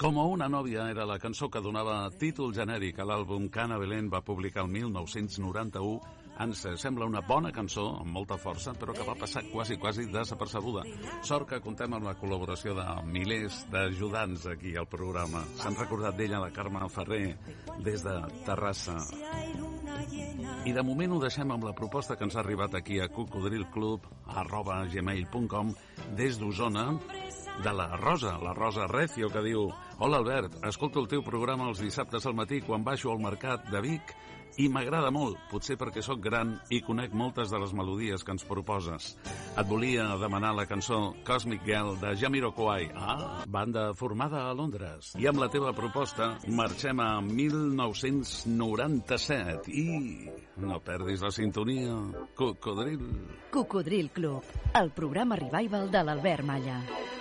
Como una nòvia era la cançó que donava títol genèric a l'àlbum que Ana Belén va publicar el 1991. Ens sembla una bona cançó, amb molta força, però que va passar quasi desapercebuda. Sort que contem amb la col·laboració de milers d'ajudants aquí al programa. S'han recordat d'ella la Carme Ferrer des de Terrassa. I de moment ho deixem amb la proposta que ens ha arribat aquí a cocodrilclub@gmail.com des d'Osona, de la Rosa Recio, que diu: Hola Albert, escolto el teu programa els dissabtes al matí quan baixo al mercat de Vic i m'agrada molt, potser perquè sóc gran i conec moltes de les melodies que ens proposes. Et volia demanar la cançó Cosmic Girl de Jamiroquai, banda formada a Londres. I amb la teva proposta marxem a 1997 i no perdis la sintonia. Cocodril Club, el programa revival de l'Albert Malla.